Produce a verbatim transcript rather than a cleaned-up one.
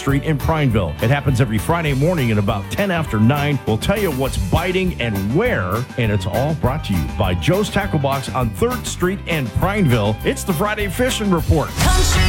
Street in Prineville. It happens every Friday morning at about ten after nine. We'll tell you what's biting and where, and it's all brought to you by Joe's Tackle Box on third Street in Prineville. It's the Friday Fishing Report. Country